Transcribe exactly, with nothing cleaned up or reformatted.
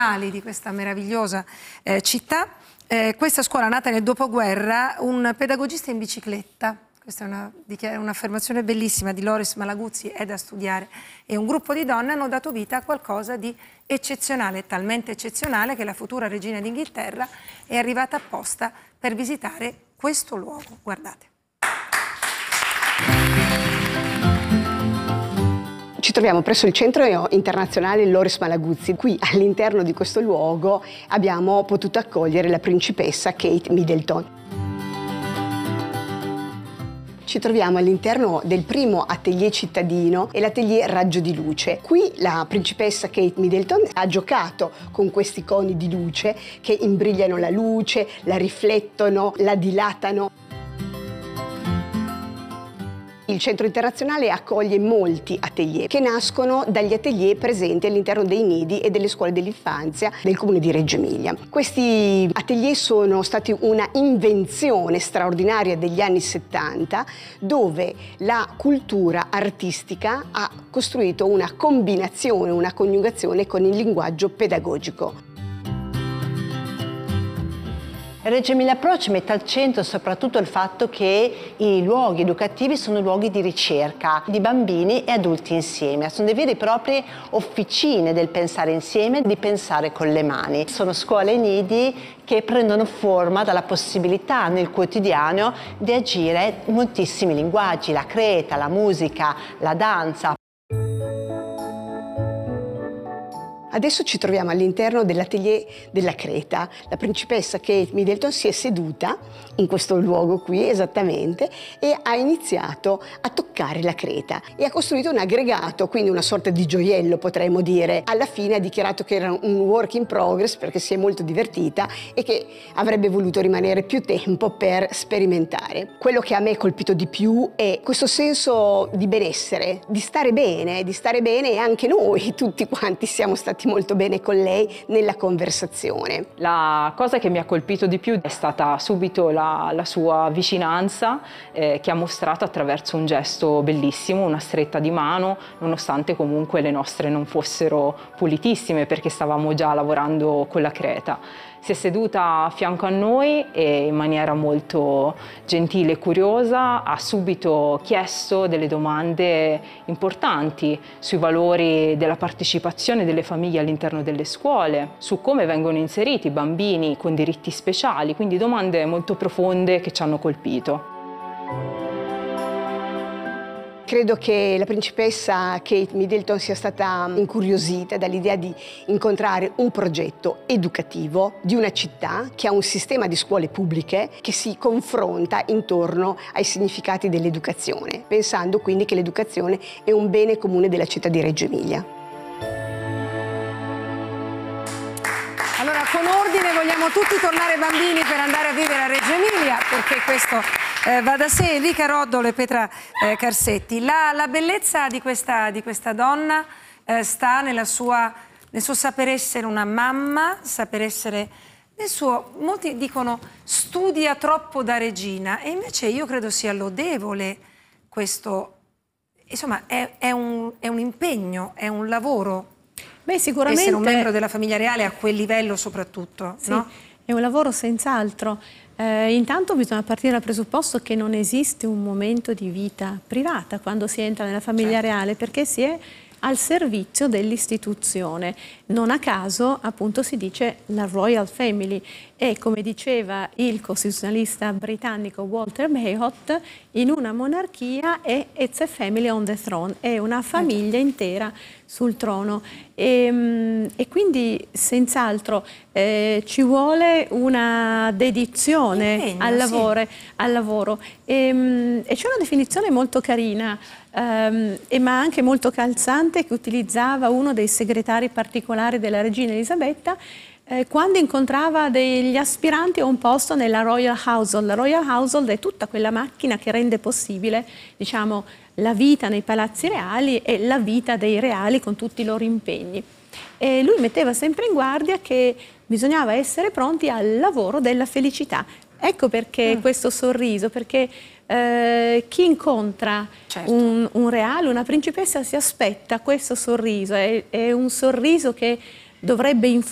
di questa meravigliosa eh, città. Eh, questa scuola, nata nel dopoguerra, un pedagogista in bicicletta, questa è una, un'affermazione bellissima di Loris Malaguzzi, è da studiare, e un gruppo di donne hanno dato vita a qualcosa di eccezionale, talmente eccezionale che la futura regina d'Inghilterra è arrivata apposta per visitare questo luogo. Guardate. Ci troviamo presso il centro internazionale Loris Malaguzzi. Qui all'interno di questo luogo abbiamo potuto accogliere la principessa Kate Middleton. Ci troviamo all'interno del primo atelier cittadino e l'atelier Raggio di Luce. Qui la principessa Kate Middleton ha giocato con questi coni di luce che imbrigliano la luce, la riflettono, la dilatano. Il centro internazionale accoglie molti atelier che nascono dagli atelier presenti all'interno dei nidi e delle scuole dell'infanzia del comune di Reggio Emilia. Questi atelier sono stati una invenzione straordinaria degli anni settanta, dove la cultura artistica ha costruito una combinazione, una coniugazione con il linguaggio pedagogico. Reggio Emilia Approach mette al centro soprattutto il fatto che i luoghi educativi sono luoghi di ricerca di bambini e adulti insieme. Sono delle vere e proprie officine del pensare insieme, di pensare con le mani. Sono scuole e nidi che prendono forma dalla possibilità nel quotidiano di agire in moltissimi linguaggi, la creta, la musica, la danza. Adesso ci troviamo all'interno dell'atelier della creta. La principessa Kate Middleton si è seduta in questo luogo qui esattamente e ha iniziato a toccare la creta e ha costruito un aggregato, quindi una sorta di gioiello potremmo dire. Alla fine ha dichiarato che era un work in progress perché si è molto divertita e che avrebbe voluto rimanere più tempo per sperimentare. Quello che a me ha colpito di più è questo senso di benessere, di stare bene, di stare bene, e anche noi tutti quanti siamo stati molto bene con lei nella conversazione. La cosa che mi ha colpito di più è stata subito la, la sua vicinanza eh, che ha mostrato attraverso un gesto bellissimo, una stretta di mano, nonostante comunque le nostre non fossero pulitissime perché stavamo già lavorando con la creta. Si è seduta a fianco a noi e in maniera molto gentile e curiosa ha subito chiesto delle domande importanti sui valori della partecipazione delle famiglie all'interno delle scuole, su come vengono inseriti i bambini con diritti speciali, quindi domande molto profonde che ci hanno colpito. Credo che la principessa Kate Middleton sia stata incuriosita dall'idea di incontrare un progetto educativo di una città che ha un sistema di scuole pubbliche che si confronta intorno ai significati dell'educazione, pensando quindi che l'educazione è un bene comune della città di Reggio Emilia. Allora, con ordine vogliamo tutti tornare bambini per andare a vivere a Reggio Emilia, perché questo eh, va da sé. Enrica Roddolo e Petra eh, Carsetti. La, la bellezza di questa, di questa donna eh, sta nella sua, nel suo saper essere una mamma, saper essere nel suo, molti dicono studia troppo da regina, e invece io credo sia lodevole questo, insomma è, è, un, è un impegno, è un lavoro. Beh, sicuramente essere un membro della famiglia reale a quel livello soprattutto, sì, no? È un lavoro senz'altro. Eh, intanto bisogna partire dal presupposto che non esiste un momento di vita privata quando si entra nella famiglia certo. reale, perché si è al servizio dell'istituzione. Non a caso, appunto, si dice la Royal Family, e come diceva il costituzionalista britannico Walter Bayhot, in una monarchia è it's a family on the throne, è una famiglia intera sul trono. E, e quindi senz'altro eh, ci vuole una dedizione Impegno, al lavoro, sì. al lavoro. E, e c'è una definizione molto carina Um, e ma anche molto calzante che utilizzava uno dei segretari particolari della regina Elisabetta eh, quando incontrava degli aspiranti a un posto nella Royal Household. La Royal Household è tutta quella macchina che rende possibile, diciamo, la vita nei palazzi reali e la vita dei reali con tutti i loro impegni. E lui metteva sempre in guardia che bisognava essere pronti al lavoro della felicità. Ecco perché mm. questo sorriso, perché eh, chi incontra certo. un, un reale, una principessa, si aspetta questo sorriso, è, è un sorriso che dovrebbe